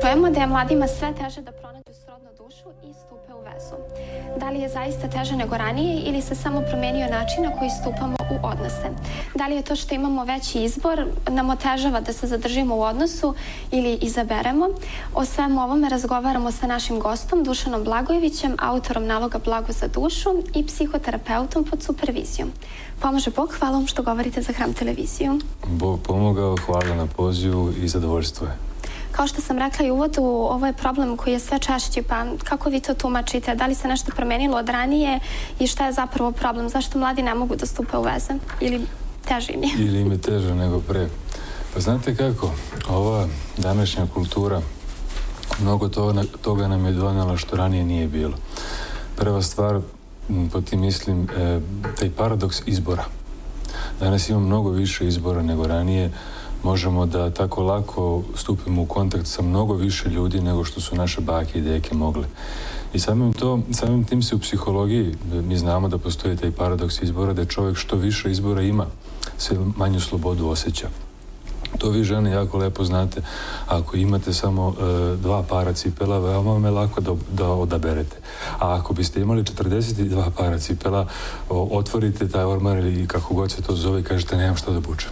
čujemo da je mladima sve teže da pronađu srodnu dušu i stupe u vezu. Da li je zaista teže nego ranije ili se samo promenio način na koji stupamo u odnose? Da li je to što imamo veći izbor nam otežava da se zadržimo u odnosu ili izaberemo? O svemu ovome razgovaramo sa našim gostom Dušanom Blagojevićem, autorom naloga Blago za dušu i psihoterapeutom pod supervizijom. Pomože Bog, hvala vam što govorite za Hram televiziju. Bog pomogao, hvala na pozivu i zadovoljstvo je. Kao što sam rekla i u uvodu, ovo je problem koji je sve češći, pa kako vi to tumačite? Da li se nešto promenilo od ranije i šta je zapravo problem? Zašto mladi ne mogu da stupe u veze? Ili teže im je? Ili im je teže nego pre. Pa znate kako, ova današnja kultura, mnogo toga nam je donela što ranije nije bilo. Prva stvar, po tim mislim, taj paradoks izbora. Danas imamo mnogo više izbora nego ranije. Možemo da tako lako stupimo u kontakt sa mnogo više ljudi nego što su naše bake i deke mogle. I samim tim se u psihologiji, mi znamo da postoji taj paradoks izbora, da čovjek što više izbora ima, sve manju slobodu osjeća. To vi žene jako lepo znate. Ako imate samo 2 para cipela, veoma vam je lako da odaberete. A ako biste imali 42 para cipela, otvorite taj ormar ili kako god se to zove i kažete nemam što da obučem.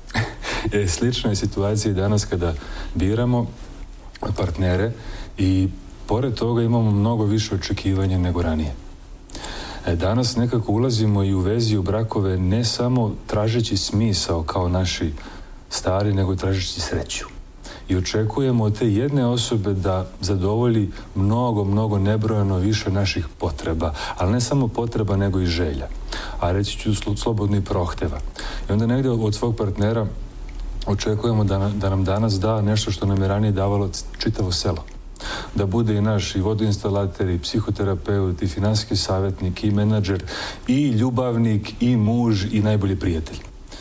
Slična je situacija i danas kada biramo partnere i pored toga imamo mnogo više očekivanja nego ranije. Danas nekako ulazimo i u vezi u brakove ne samo tražeći smisao kao naši stari, nego tražeći sreću. I očekujemo od te jedne osobe da zadovolji mnogo nebrojeno više naših potreba, ali ne samo potreba nego i želja. A reći ću slobodno i prohteva. I onda negdje od svog partnera očekujemo da nam danas da nešto što nam je ranije davalo čitavo selo. Da bude i naš i vodoinstalater, i psihoterapeut, i finansijski savjetnik, i menadžer, i ljubavnik, i muž, i najbolji prijatelj.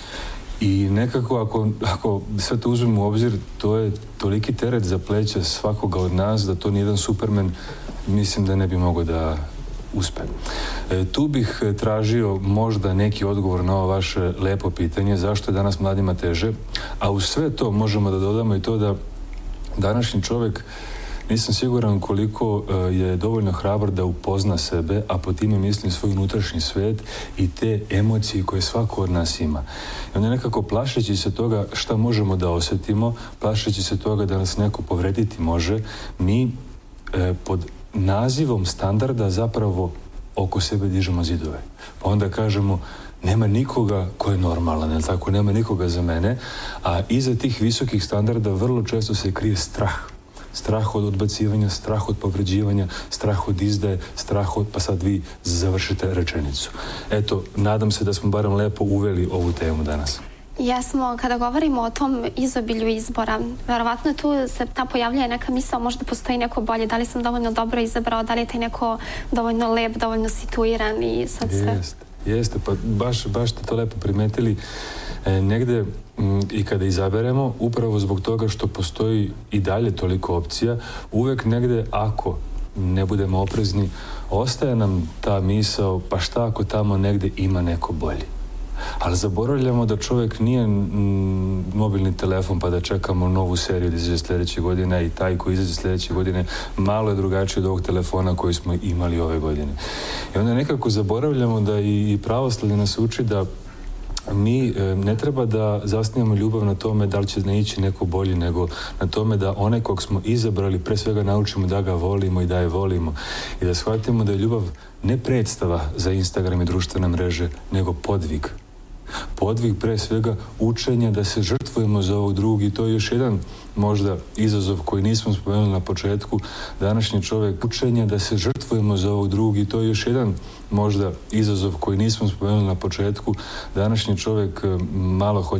I nekako ako sve to uzmemo u obzir, to je toliki teret za pleća svakoga od nas da to nijedan Superman mislim da ne bi mogao da uspe. Tu bih tražio možda neki odgovor na ovo vaše lepo pitanje zašto je danas mladima teže, a uz sve to možemo da dodamo i to da današnji čovjek nisam siguran koliko je dovoljno hrabar da upozna sebe, a po time mislim svoj unutrašnji svet i te emocije koje svako od nas ima. I onda nekako plašeći se toga šta možemo da osjetimo, plašeći se toga da nas neko povrediti može, mi pod nazivom standarda zapravo oko sebe dižemo zidove. Pa onda kažemo nema nikoga ko je normalan, jel tako? Nema nikoga za mene, a iza tih visokih standarda vrlo često se krije strah. Strah od odbacivanja, strah od povređivanja, strah od izdaje, strah od, pa sad vi završite rečenicu. Eto, nadam se da smo barem lepo uveli ovu temu danas. Jesmo, kada govorimo o tom izobilju izbora, verovatno tu se ta pojavljuje neka misao, možda postoji neko bolje, da li sam dovoljno dobro izabrao, da li je taj neko dovoljno lep, dovoljno situiran i sad sve. Jeste, pa baš ste to lepo primetili. Negde i kada izaberemo, upravo zbog toga što postoji i dalje toliko opcija, uvek negde ako ne budemo oprezni, ostaje nam ta misao, pa šta ako tamo negde ima neko bolji. Ali zaboravljamo da čovjek nije mobilni telefon pa da čekamo novu seriju da izađe sljedeće godine i taj koji izađe sljedeće godine malo je drugačiji od ovog telefona koji smo imali ove godine. I onda nekako zaboravljamo da i pravoslavlje nas uči da mi ne treba da zasnijemo ljubav na tome da li će naići neko bolji, nego na tome da onaj kog smo izabrali pre svega naučimo da ga volimo i da je volimo i da shvatimo da je ljubav ne predstava za Instagram i društvene mreže, nego podvig. Podvig pre svega učenja da se žrtvujemo za ovog drugog i to je još jedan možda izazov koji nismo spomenuli na početku. Današnji čovjek učenja da se žrtvujemo za ovog drugog i to je još jedan možda izazov koji nismo spomenuli na početku. Današnji čovjek malo hoće